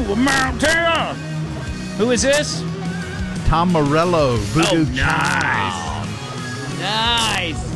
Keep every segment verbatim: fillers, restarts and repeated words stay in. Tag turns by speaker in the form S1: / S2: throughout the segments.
S1: mountain. Who is this?
S2: Tom Morello, Voodoo
S1: Oh,
S2: Child.
S1: nice. Nice.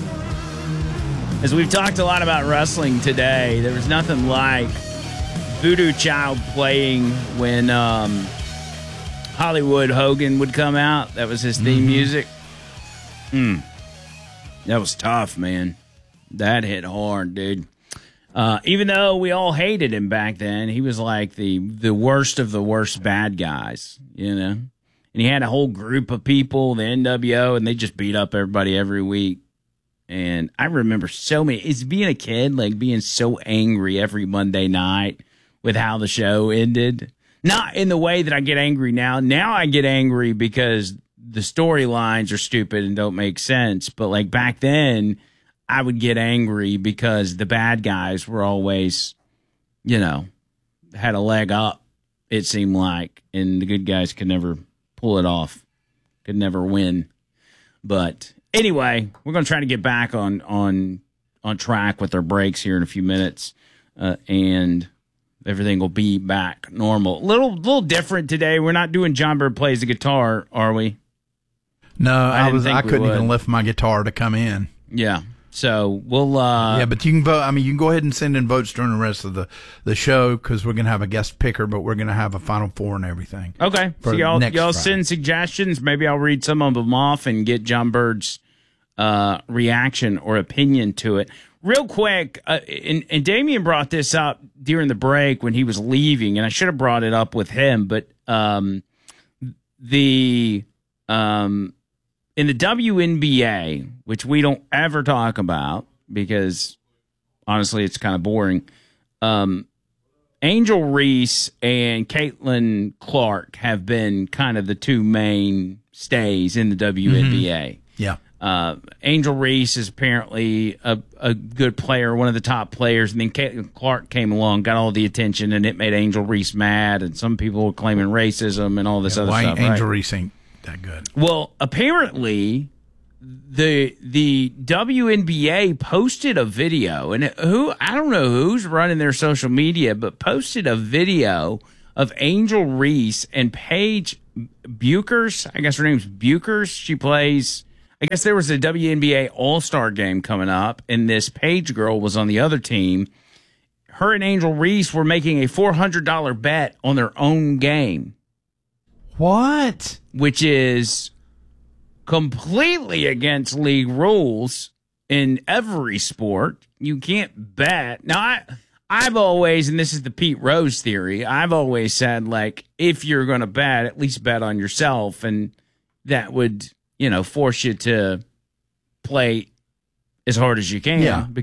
S1: As we've talked a lot about wrestling today, there was nothing like Voodoo Child playing when um, Hollywood Hogan would come out. That was his theme
S2: Mm-hmm.
S1: music. Mm. That was tough, man. That hit hard, dude. Uh, even though we all hated him back then, he was like the the worst of the worst bad guys, you know? And he had a whole group of people, the N W O, and they just beat up everybody every week. And I remember so many, it's being a kid, like being so angry every Monday night with how the show ended. Not in the way that I get angry now. Now I get angry because the storylines are stupid and don't make sense. But like back then, I would get angry because the bad guys were always, you know, had a leg up, it seemed like, and the good guys could never pull it off, could never win. But anyway, we're going to try to get back on on on track with our breaks here in a few minutes, uh, and everything will be back normal. A little, little different today. We're not doing John Bird Plays the Guitar, are we?
S2: No, I,
S1: I didn't
S2: was.
S1: think
S2: I
S1: we
S2: couldn't
S1: would.
S2: even lift my guitar to come in.
S1: Yeah. So we'll. Uh,
S2: yeah, but you can vote. I mean, you can go ahead and send in votes during the rest of the, the show because we're going to have a guest picker, but we're going to have a final four and everything.
S1: Okay. So
S2: for
S1: y'all,
S2: next
S1: y'all
S2: Friday.
S1: send suggestions. Maybe I'll read some of them off and get John Bird's uh, reaction or opinion to it. Real quick, uh, and, and Damian brought this up during the break when he was leaving, and I should have brought it up with him, but um, the um, in the W N B A, which we don't ever talk about because honestly it's kind of boring, um, Angel Reese and Caitlin Clark have been kind of the two main stays in the W N B A.
S2: Mm-hmm. Yeah.
S1: Uh, Angel Reese is apparently a, a good player, one of the top players, and then Caitlin Clark came along, got all the attention, and it made Angel Reese mad, and some people were claiming racism and all this
S2: yeah
S1: other
S2: why
S1: stuff.
S2: Angel
S1: right?
S2: Reese ain't that good.
S1: Well, apparently, the the W N B A posted a video, and who I don't know who's running their social media, but posted a video of Angel Reese and Paige Buchers. I guess her name's Buchers. She plays. I guess there was a W N B A All-Star game coming up, and this Paige girl was on the other team. Her and Angel Reese were making a four hundred dollars bet on their own game.
S2: What?
S1: Which is completely against league rules in every sport. You can't bet. Now, I, I've always, and this is the Pete Rose theory, I've always said, like, if you're going to bet, at least bet on yourself, and that would, you know, force you to play as hard as you can.
S2: Yeah.